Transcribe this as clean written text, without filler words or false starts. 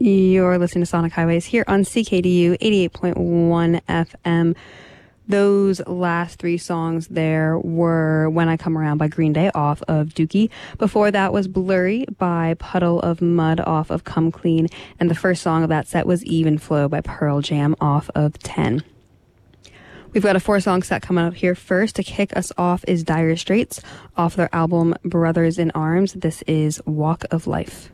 You're listening to Sonic Highways here on CKDU 88.1 FM. Those last three songs there were When I Come Around by Green Day off of Dookie. Before that was Blurry by Puddle of Mud off of Come Clean. And the first song of that set was Even Flow by Pearl Jam off of 10. We've got a 4-song set coming up here. First, to kick us off is Dire Straits off their album Brothers in Arms. This is Walk of Life.